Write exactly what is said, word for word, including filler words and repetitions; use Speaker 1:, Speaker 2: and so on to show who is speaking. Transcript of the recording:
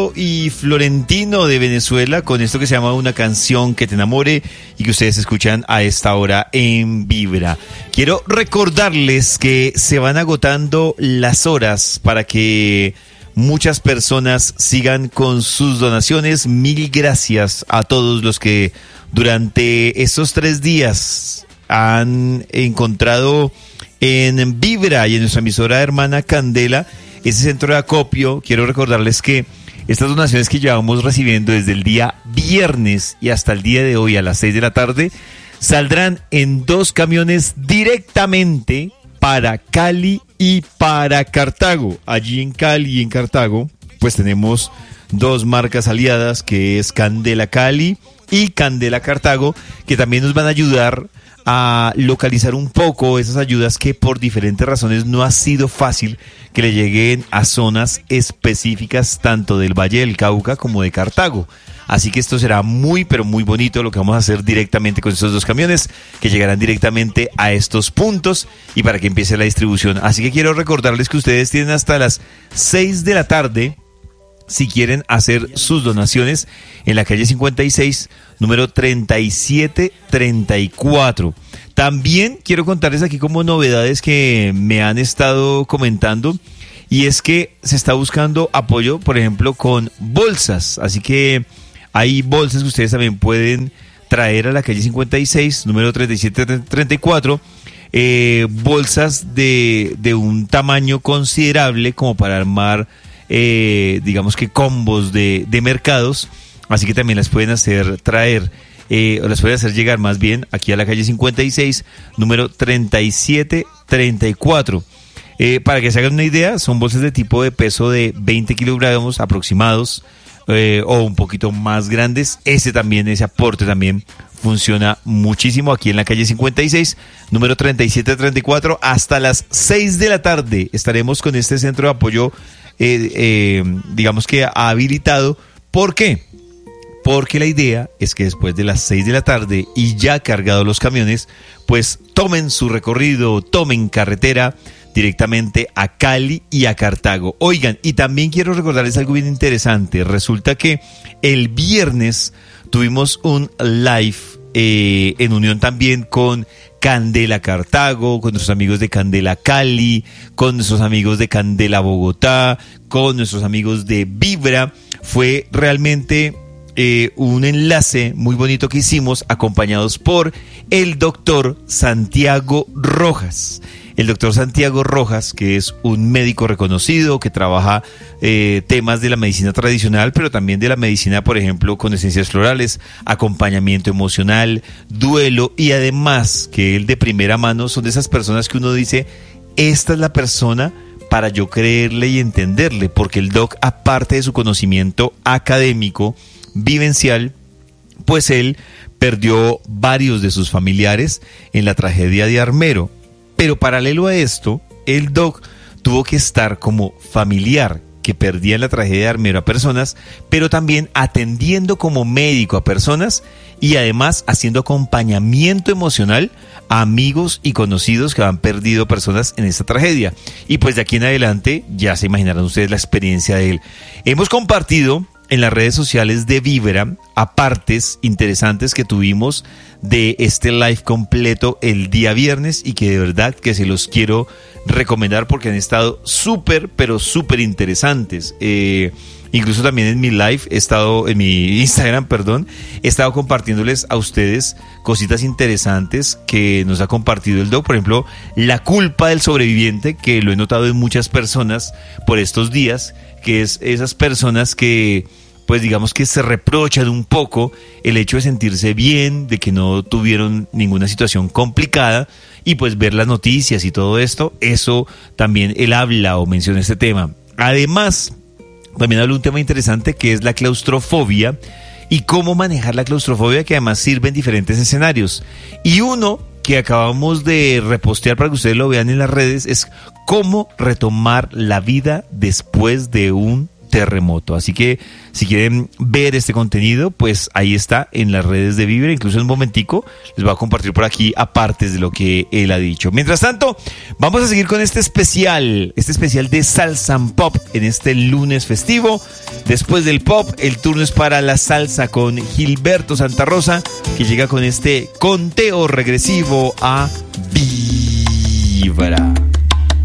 Speaker 1: Camilo y Florentino de Venezuela con esto que se llama Una canción que te enamore y que ustedes escuchan a esta hora en Vibra. Quiero recordarles que se van agotando las horas para que muchas personas sigan con sus donaciones. Mil gracias a todos los que durante estos tres días han encontrado en Vibra y en nuestra emisora hermana Candela ese centro de acopio. Quiero recordarles que estas donaciones que llevamos recibiendo desde el día viernes y hasta el día de hoy a las seis de la tarde saldrán en dos camiones directamente para Cali y para Cartago. Allí en Cali y en Cartago pues tenemos dos marcas aliadas, que es Candela Cali y Candela Cartago, que también nos van a ayudar a localizar un poco esas ayudas que por diferentes razones no ha sido fácil que le lleguen a zonas específicas tanto del Valle del Cauca como de Cartago. Así que esto será muy pero muy bonito lo que vamos a hacer directamente con estos dos camiones que llegarán directamente a estos puntos y para que empiece la distribución. Así que quiero recordarles que ustedes tienen hasta las seis de la tarde si quieren hacer sus donaciones en la calle cincuenta y seis, número treinta y siete treinta y cuatro. También quiero contarles aquí como novedades que me han estado comentando, y es que se está buscando apoyo, por ejemplo, con bolsas. Así que hay bolsas que ustedes también pueden traer a la calle cincuenta y seis, número treinta y siete treinta y cuatro. Eh, bolsas de, de un tamaño considerable como para armar Eh, digamos que combos de, de mercados, así que también las pueden hacer traer, eh, o las pueden hacer llegar más bien aquí a la calle cincuenta y seis, número treinta y siete treinta y cuatro. Eh, para que se hagan una idea, son bolsas de tipo de peso de veinte kilogramos aproximados, eh, o un poquito más grandes. Ese también, ese aporte también funciona muchísimo aquí en la calle cincuenta y seis, número treinta y siete treinta y cuatro. Hasta las seis de la tarde estaremos con este centro de apoyo Eh, eh, digamos que ha habilitado. ¿Por qué? Porque la idea es que después de las seis de la tarde y ya cargados los camiones, pues tomen su recorrido, tomen carretera directamente a Cali y a Cartago. Oigan, y también quiero recordarles algo bien interesante. Resulta que el viernes tuvimos un live eh, en unión también con Candela Cartago, con nuestros amigos de Candela Cali, con nuestros amigos de Candela Bogotá, con nuestros amigos de Vibra. Fue realmente eh, un enlace muy bonito que hicimos, acompañados por el doctor Santiago Rojas. El doctor Santiago Rojas, que es un médico reconocido, que trabaja eh, temas de la medicina tradicional, pero también de la medicina, por ejemplo, con esencias florales, acompañamiento emocional, duelo, y además que él de primera mano son de esas personas que uno dice, esta es la persona para yo creerle y entenderle, porque el doc, aparte de su conocimiento académico, vivencial, pues él perdió varios de sus familiares en la tragedia de Armero. Pero paralelo a esto, el doc tuvo que estar como familiar que perdía en la tragedia de Armero a personas, pero también atendiendo como médico a personas y además haciendo acompañamiento emocional a amigos y conocidos que han perdido personas en esta tragedia. Y pues de aquí en adelante ya se imaginarán ustedes la experiencia de él. Hemos compartido en las redes sociales de Vibra a partes interesantes que tuvimos de este live completo el día viernes y que de verdad que se los quiero recomendar porque han estado súper, pero súper interesantes. Eh, incluso también en mi live, he estado, en mi Instagram, perdón, he estado compartiéndoles a ustedes cositas interesantes que nos ha compartido el doc. Por ejemplo, la culpa del sobreviviente, que lo he notado en muchas personas por estos días, que es esas personas que, pues digamos que se reprochan un poco el hecho de sentirse bien, de que no tuvieron ninguna situación complicada, y pues ver las noticias y todo esto, eso también él habla o menciona este tema. Además, también habla un tema interesante que es la claustrofobia y cómo manejar la claustrofobia, que además sirve en diferentes escenarios. Y uno que acabamos de repostear para que ustedes lo vean en las redes es cómo retomar la vida después de un terremoto. Así que si quieren ver este contenido, pues ahí está en las redes de Vibra. Incluso en un momentico les voy a compartir por aquí apartes de lo que él ha dicho. Mientras tanto, vamos a seguir con este especial, este especial de Salsa and Pop en este lunes festivo. Después del pop, el turno es para la salsa con Gilberto Santa Rosa, que llega con este conteo regresivo a Vibra.